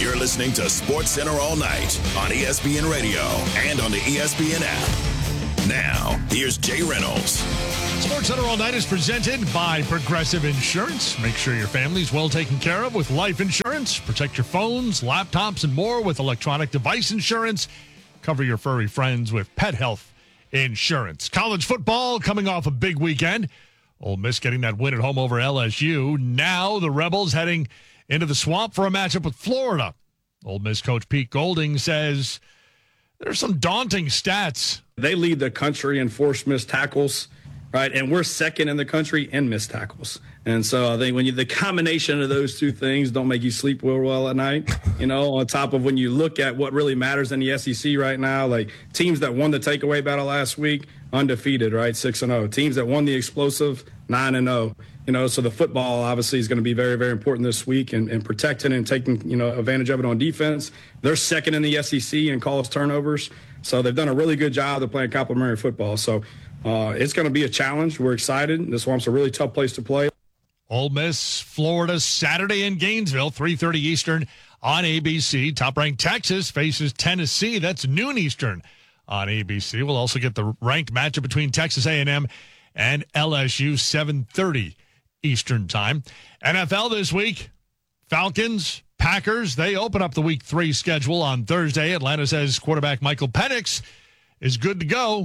You're listening to Sports Center all night on ESPN Radio and on the ESPN app. Now, here's Jay Reynolds. Sports Center all night is presented by Progressive Insurance. Make sure your family's well taken care of with life insurance. Protect your phones, laptops, and more with electronic device insurance. Cover your furry friends with pet health insurance. College football coming off a big weekend. Ole Miss getting that win at home over LSU. Now the Rebels heading into the Swamp for a matchup with Florida. Ole Miss coach Pete Golding says there's some daunting stats. They lead the country in forced missed tackles, right? And we're second in the country in missed tackles. And so I think when the combination of those two things don't make you sleep well at night, on top of when you look at what really matters in the SEC right now, like teams that won the takeaway battle last week, undefeated, right? 6-0. Teams that won the explosive, 9-0. So the football obviously is going to be very, very important this week and protecting and taking, advantage of it on defense. They're second in the SEC in calls turnovers. So they've done a really good job of playing complementary football. So it's going to be a challenge. We're excited. The Swamp's a really tough place to play. Ole Miss, Florida, Saturday in Gainesville, 3:30 Eastern on ABC. Top-ranked Texas faces Tennessee. That's noon Eastern on ABC. We'll also get the ranked matchup between Texas A&M and LSU, 7:30 Eastern time. NFL this week, Falcons, Packers, they open up the Week 3 schedule on Thursday. Atlanta says quarterback Michael Penix is good to go.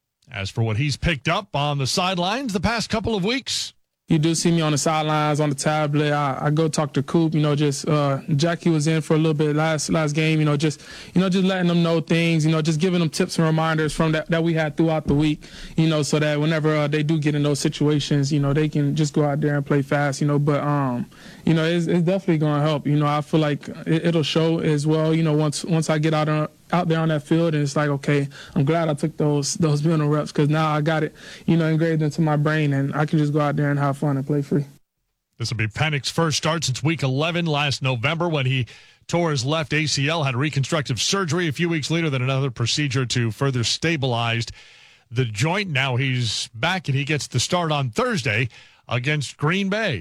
As for what he's picked up on the sidelines the past couple of weeks, you do see me on the sidelines, on the tablet. I go talk to Coop, Jackie was in for a little bit last game, just letting them know things, just giving them tips and reminders from that we had throughout the week, so that whenever they do get in those situations, they can just go out there and play fast, but it's definitely going to help. I feel like it'll show as well, once I get out there on that field, and it's like, okay, I'm glad I took those mental reps because now I got it, engraved into my brain, and I can just go out there and have fun and play free. This will be Penix's first start since Week 11 last November when he tore his left ACL, had reconstructive surgery a few weeks later, then another procedure to further stabilize the joint. Now he's back, and he gets the start on Thursday against Green Bay.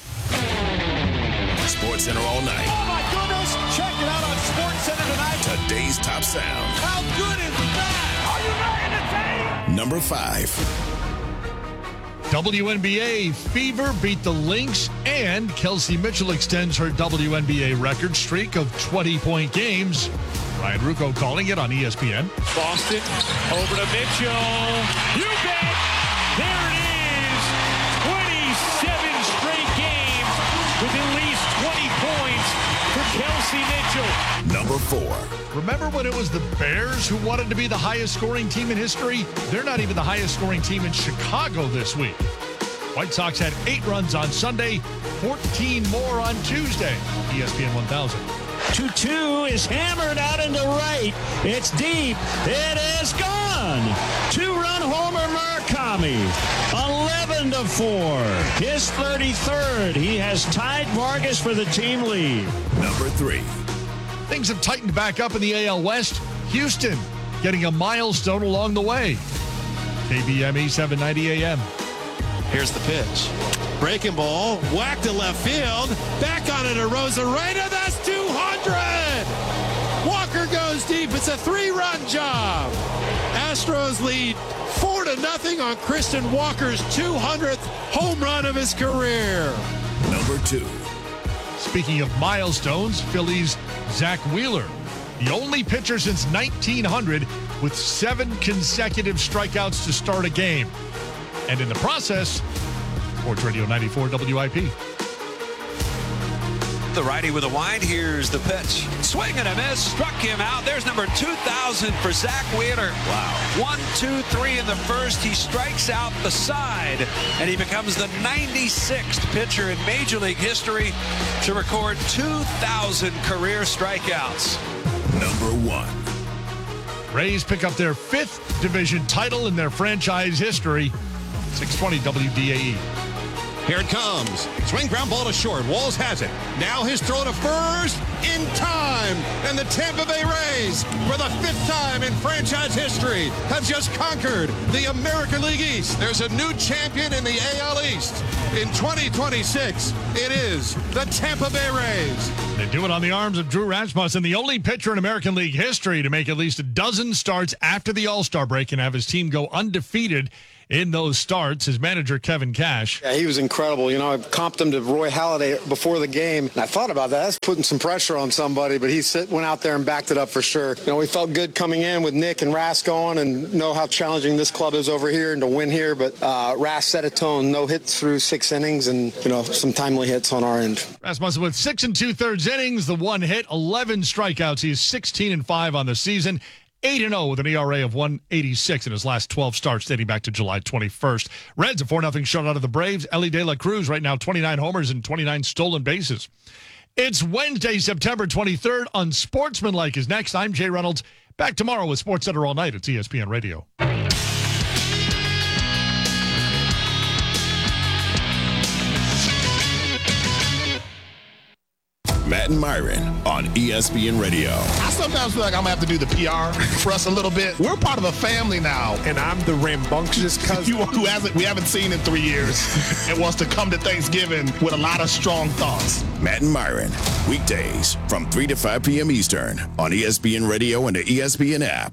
Sports Center all night. Oh, my goodness. Check it out on Sports Center tonight. Today's top sound. How good is that? Are you ready to take? Number 5. WNBA Fever beat the Lynx, and Kelsey Mitchell extends her WNBA record streak of 20-point games. Ryan Rucco calling it on ESPN. Boston over to Mitchell. You bet. There it is. 27 straight games with at least 20 points for Kelsey Mitchell. Number 4. Remember when it was the Bears who wanted to be the highest scoring team in history? They're not even the highest scoring team in Chicago this week. White Sox had 8 runs on Sunday, 14 more on Tuesday. ESPN 1000. 2-2 is hammered out into right. It's deep. It is gone. 2-run homer Murakami. 11-4. His 33rd. He has tied Vargas for the team lead. Number 3. Things have tightened back up in the AL West. Houston getting a milestone along the way. KBME 790 AM. Here's the pitch. Breaking ball, whacked to left field. Back on it, Arozarena. That's 200. Walker goes deep. It's a 3-run job. Astros lead 4-0 on Kristen Walker's 200th home run of his career. Number 2. Speaking of milestones, Phillies' Zach Wheeler, the only pitcher since 1900 with 7 consecutive strikeouts to start a game. And in the process, Sports Radio 94 WIP. The righty with a wind. Here's the pitch. Swing and a miss. Struck him out. There's number 2,000 for Zach Wheeler. Wow. 1, 2, 3 in the first. He strikes out the side, and he becomes the 96th pitcher in Major League history to record 2,000 career strikeouts. Number 1. Rays pick up their 5th division title in their franchise history. 620 WDAE. Here it comes. Swing ground ball to short. Walls has it. Now his throw to first in time. And the Tampa Bay Rays, for the 5th time in franchise history, have just conquered the American League East. There's a new champion in the AL East. In 2026, it is the Tampa Bay Rays. They do it on the arms of Drew Rasmussen, the only pitcher in American League history to make at least a dozen starts after the All-Star break and have his team go undefeated in those starts. His manager, Kevin Cash. Yeah, he was incredible. You know, I comped him to Roy Halladay before the game, and I thought about that. That's putting some pressure on somebody, but he went out there and backed it up for sure. You know, we felt good coming in with Nick and Ras going and know how challenging this club is over here and to win here, but Ras set a tone. No hits through 6 innings and, you know, some timely hits on our end. Rasmussen with 6 2/3 innings, the 1 hit, 11 strikeouts. He's 16-5 on the season. 8-0 with an ERA of 1.86 in his last 12 starts dating back to July 21st. Reds a 4-0 shutout of the Braves. Elly De La Cruz right now 29 homers and 29 stolen bases. It's Wednesday, September 23rd. Unsportsmanlike is next. I'm Jay Reynolds. Back tomorrow with SportsCenter All Night at ESPN Radio. Matt and Myron on ESPN Radio. I sometimes feel like I'm going to have to do the PR for us a little bit. We're part of a family now. And I'm the rambunctious cousin who we haven't seen in 3 years and wants to come to Thanksgiving with a lot of strong thoughts. Matt and Myron, weekdays from 3 to 5 p.m. Eastern on ESPN Radio and the ESPN app.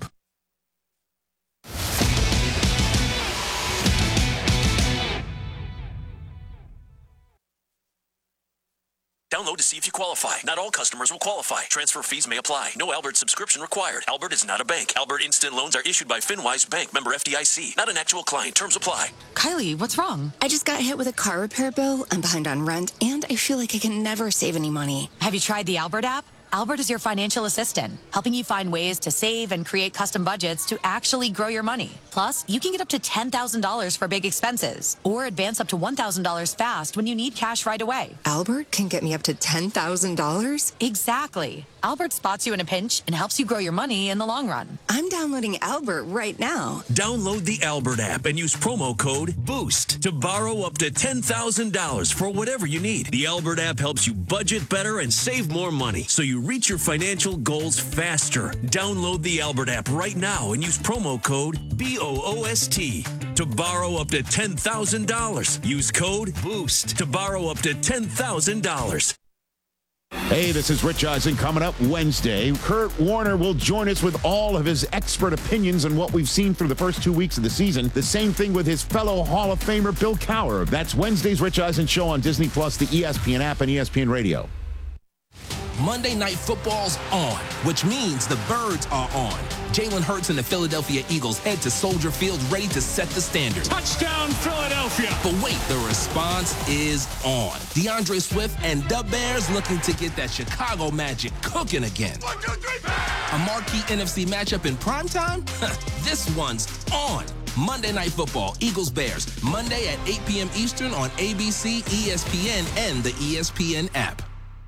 Download to see if you qualify. Not all customers will qualify. Transfer fees may apply. No Albert subscription required. Albert is not a bank. Albert Instant Loans are issued by FinWise Bank, member FDIC. Not an actual client. Terms apply. Kylie, what's wrong? I just got hit with a car repair bill. I'm behind on rent, and I feel like I can never save any money. Have you tried the Albert app? Albert is your financial assistant, helping you find ways to save and create custom budgets to actually grow your money. Plus, you can get up to $10,000 for big expenses or advance up to $1,000 fast when you need cash right away. Albert can get me up to $10,000? Exactly. Albert spots you in a pinch and helps you grow your money in the long run. I'm downloading Albert right now. Download the Albert app and use promo code BOOST to borrow up to $10,000 for whatever you need. The Albert app helps you budget better and save more money so you reach your financial goals faster. Download the Albert app right now and use promo code BOOST to borrow up to $10,000. Use code BOOST to borrow up to $10,000. Hey, this is Rich Eisen coming up Wednesday. Kurt Warner will join us with all of his expert opinions on what we've seen through the first 2 weeks of the season. The same thing with his fellow Hall of Famer Bill Cowher. That's Wednesday's Rich Eisen Show on Disney+, the ESPN app, and ESPN Radio. Monday Night Football's on, which means the Birds are on. Jalen Hurts and the Philadelphia Eagles head to Soldier Field ready to set the standard. Touchdown, Philadelphia! But wait, the response is on. DeAndre Swift and the Bears looking to get that Chicago magic cooking again. 1, 2, 3, a marquee NFC matchup in primetime? This one's on. Monday Night Football, Eagles-Bears, Monday at 8 p.m. Eastern on ABC, ESPN, and the ESPN app.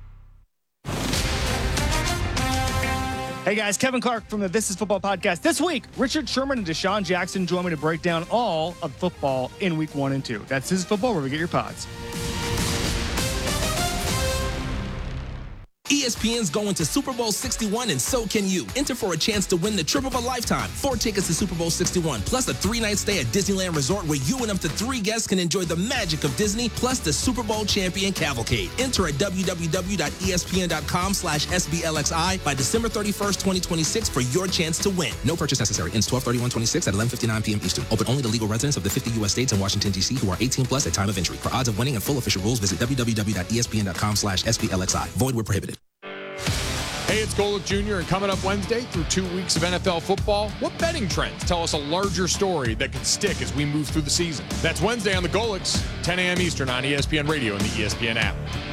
Hey guys, Kevin Clark from the This Is Football podcast. This week, Richard Sherman and Deshaun Jackson join me to break down all of football in week 1 and 2. That's This Is Football, where we get your pods. ESPN's going to Super Bowl 61, and so can you. Enter for a chance to win the trip of a lifetime. 4 tickets to Super Bowl 61, plus a 3-night stay at Disneyland Resort where you and up to 3 guests can enjoy the magic of Disney, plus the Super Bowl champion cavalcade. Enter at www.espn.com/SBLXI by December 31st, 2026 for your chance to win. No purchase necessary. Ends 12/31/26 at 11:59 p.m. Eastern. Open only to legal residents of the 50 U.S. states and Washington, D.C. who are 18 plus at time of entry. For odds of winning and full official rules, visit www.espn.com/SBLXI. Void where prohibited. Hey, it's Golic Jr., and coming up Wednesday through 2 weeks of NFL football, what betting trends tell us a larger story that could stick as we move through the season? That's Wednesday on the Golics, 10 a.m. Eastern on ESPN Radio and the ESPN app.